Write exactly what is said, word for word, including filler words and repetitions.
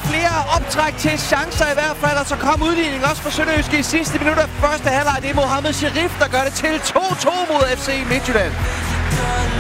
flere optræk til chancer i hvert fald, og så kom udligning også for Sønderjyske i sidste minut af første halvleg. Det er Mohamed Sherif, der gør det til to to mod F C Midtjylland.